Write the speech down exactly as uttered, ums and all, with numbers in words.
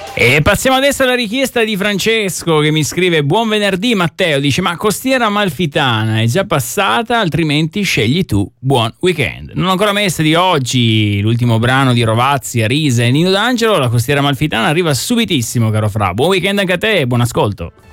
E passiamo adesso alla richiesta di Francesco che mi scrive: buon venerdì Matteo, dice ma Costiera Amalfitana è già passata, altrimenti scegli tu, buon weekend. Non ho ancora messa di oggi l'ultimo brano di Rovazzi, Arisa e Nino D'Angelo, la Costiera Amalfitana arriva subitissimo caro Fra, buon weekend anche a te e buon ascolto.